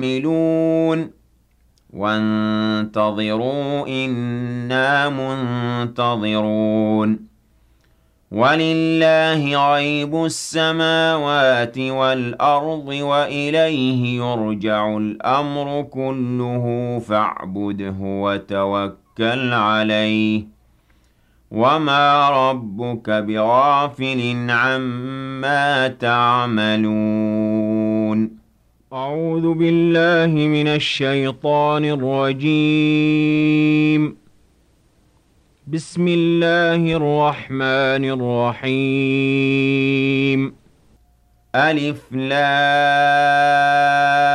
عَامِلُونَ وَانتَظِرُوا إِنَّا مُنتَظِرُونَ وَلِلَّهِ غَيْبُ السَّمَاوَاتِ وَالْأَرْضِ وَإِلَيْهِ يُرْجَعُ الْأَمْرُ كُلُّهُ فَاعْبُدْهُ وَتَوَكَّلْ عَلَيْهِ وَمَا رَبُّكَ بِغَافِلٍ عَمَّا تَعْمَلُونَ أعوذ بالله من الشيطان الرجيم بسم الله الرحمن الرحيم ألف لام